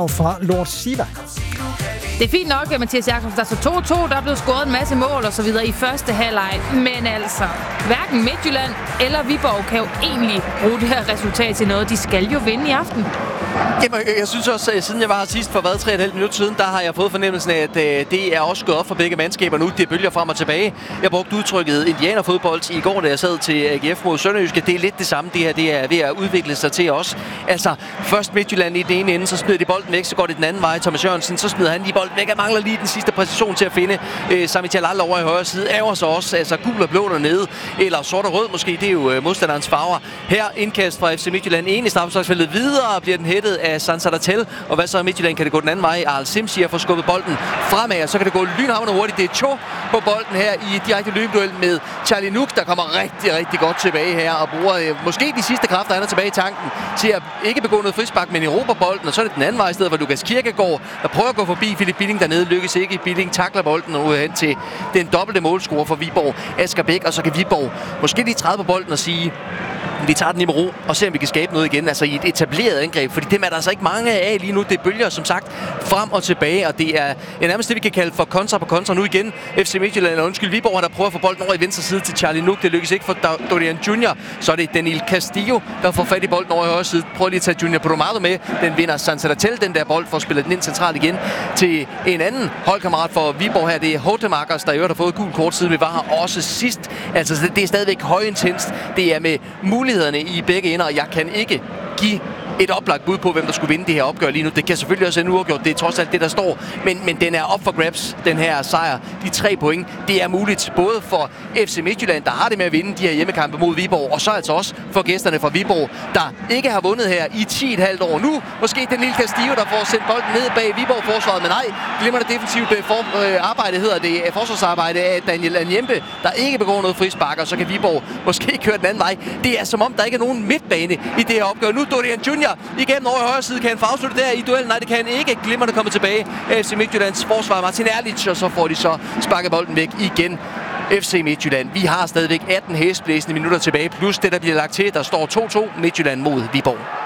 Bjerg fra Lord Siva. Det er fint nok, Mathias Jakobsen. Der står 2-2, der er blevet scoret en masse mål og så videre i første halvleg. Men altså, hverken Midtjylland eller Viborg kan jo egentlig bruge det her resultat til noget. De skal jo vinde i aften. Jamen, jeg synes også, at siden jeg var her sidst for 3,5 minutter siden, der har jeg fået fornemmelsen af, at det er også gået op for begge mandskaber nu. Det bølger frem og tilbage. Jeg brugte udtrykket indianerfodbold i går, da jeg sad til AGF mod Sønderjyske. Det er lidt det samme. Det her det er ved at udvikle sig til os. Altså, først Midtjylland i den ene ende, så smider de bolden væk, så går det den anden vej. Thomas Jørgensen, så smider han lige bolden væk. Jeg mangler lige den sidste præcision til at finde Sami Jalal over i højre side. Ærger så også, altså gul og blå dernede, eller sort og rød måske. Det er jo modstanderens farver. Her indkast fra FC Midtjylland. En i straffesparksfeltet videre bliver den hættet af Sansadatel. Og hvad så Midtjylland? Kan det gå den anden vej? Arl Simsi har fået skubbet bolden fremad, og så kan det gå lynhamrende hurtigt. Det er Cho på bolden her i direkte løbeduel med Charlie Nuk, der kommer rigtig, rigtig godt tilbage her og bruger måske de sidste kræfter, han er tilbage i tanken til at ikke begå noget frispark, men erobre bolden, og så er det den anden vej i stedet, hvor Lukas Kirkegaard, der prøver at gå forbi Philip Billing dernede, lykkes ikke. Billing takler bolden og ud hen til den dobbelte målscorer for Viborg, Asger Bæk, og så kan Viborg måske lige træde på bolden og sige, vi tager den i med ro og ser, om vi kan skabe noget igen, altså i et etableret angreb, fordi dem er der altså ikke mange af lige nu. Det bølger, som sagt, frem og tilbage, og det er nærmest det, vi kan kalde for kontra på kontra nu igen. FC Midtjylland, Viborg, der prøver at få bolden over i venstre side til Charlie Nuk. Det lykkes ikke for Dorian Junior. Så er det Daniel Castillo, der får fat i bolden over i højre side. Prøver lige at tage Junior Podomalo med. Den vinder Sansadatel, den der bold, for at spille den ind centralt igen til en anden holdkammerat for Viborg her. Det er Hotemakers, der i øvrigt har fået gul kort siden vi var her også sidst. Altså, det er stadigvæk højintenst. Det er med mulighederne i begge ender, og jeg kan ikke give et oplagt bud på, hvem der skulle vinde det her opgør lige nu. Det kan selvfølgelig også ende uafgjort. Det er trods alt det, der står. Men den er op for grabs, den her sejr. De 3 point, det er muligt både for FC Midtjylland, der har det med at vinde de her hjemmekampe mod Viborg, og så altså også for gæsterne fra Viborg, der ikke har vundet her i 10,5 år. Nu måske den lille Castillo, der får sendt bolden ned bag Viborg-forsvaret, men nej, glemmer det defensivt arbejde, hedder det, forsvarsarbejde af Daniel Anjempe, der ikke begår noget frispark, og så kan Viborg måske køre den anden vej. Det er som om, der ikke er nogen midtbane i det her opgør. Nu Dorian Junior igennem over i højre side. Kan han få afsluttet der i duellen? Nej, det kan han ikke. Glimmerne kommer tilbage. FC Midtjyllands forsvar Martin Erlich, og så får de så sparket bolden væk igen. FC Midtjylland. Vi har stadigvæk 18 hæsblæsende minutter tilbage, plus det, der bliver lagt til. Der står 2-2 Midtjylland mod Viborg.